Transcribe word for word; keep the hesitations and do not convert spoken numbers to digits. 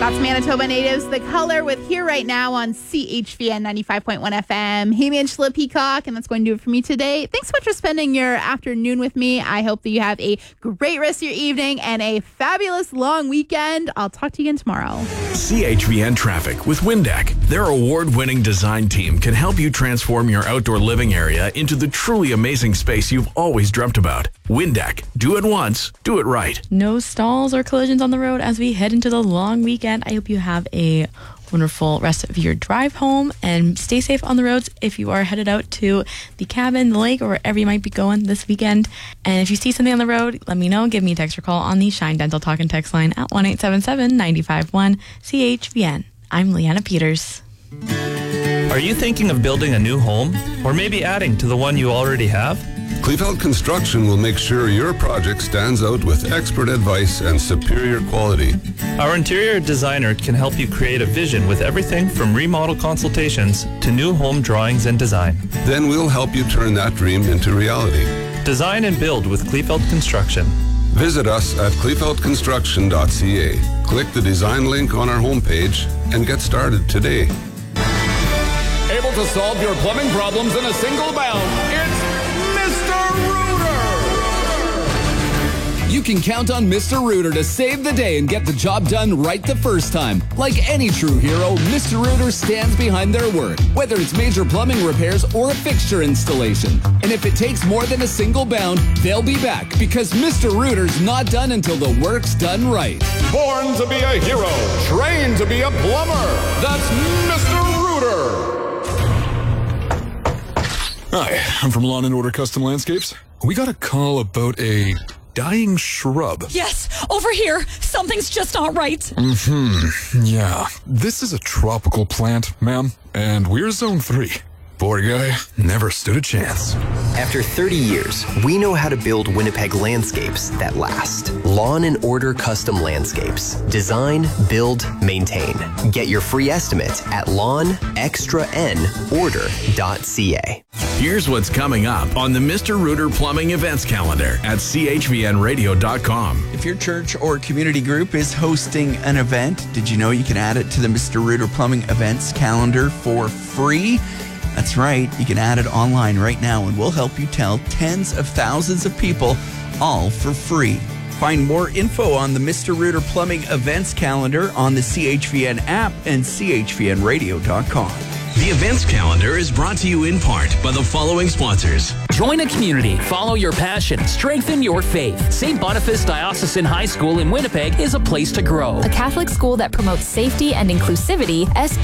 That's Manitoba Natives, The Color, with Here Right Now on C H V N ninety-five point one F M. Hey, Angela Peacock, and that's going to do it for me today. Thanks so much for spending your afternoon with me. I hope that you have a great rest of your evening and a fabulous long weekend. I'll talk to you again tomorrow. C H V N Traffic with Windeck. Their award-winning design team can help you transform your outdoor living area into the truly amazing space you've always dreamt about. Windeck. Do it once. Do it right. No stalls or collisions on the road as we head into the long weekend. I hope you have a wonderful rest of your drive home and stay safe on the roads if you are headed out to the cabin, the lake, or wherever you might be going this weekend. And if you see something on the road, let me know. Give me a text or call on the Shine Dental Talk and Text line at one eight seven seven, nine five one, C H V N. I'm Leanna Peters. Are you thinking of building a new home or maybe adding to the one you already have? Kleefeld Construction will make sure your project stands out with expert advice and superior quality. Our interior designer can help you create a vision with everything from remodel consultations to new home drawings and design. Then we'll help you turn that dream into reality. Design and build with Kleefeld Construction. Visit us at kleefeld construction dot c a. Click the design link on our homepage and get started today. Able to solve your plumbing problems in a single bound. It's Mister Rooter! You can count on Mister Rooter to save the day and get the job done right the first time. Like any true hero, Mister Rooter stands behind their word, whether it's major plumbing repairs or a fixture installation. And if it takes more than a single bound, they'll be back because Mister Rooter's not done until the work's done right. Born to be a hero, trained to be a plumber. That's Mister Rooter! Hi, I'm from Lawn and Order Custom Landscapes. We got a call about a dying shrub. Yes, over here. Something's just not right. Mm-hmm. Yeah. This is a tropical plant, ma'am, and we're zone three. Poor guy never stood a chance. After thirty years, we know how to build Winnipeg landscapes that last. Lawn and Order Custom Landscapes. Design, build, maintain. Get your free estimate at lawn extra n order dot c a. Here's what's coming up on the Mister Rooter Plumbing Events Calendar at c h v n radio dot com. If your church or community group is hosting an event, did you know you can add it to the Mister Rooter Plumbing Events Calendar for free? That's right. You can add it online right now, and we'll help you tell tens of thousands of people, all for free. Find more info on the Mister Rooter Plumbing Events Calendar on the C H V N app and c h v n radio dot com. The events calendar is brought to you in part by the following sponsors. Join a community, follow your passion, strengthen your faith. Saint Boniface Diocesan High School in Winnipeg is a place to grow. A Catholic school that promotes safety and inclusivity, S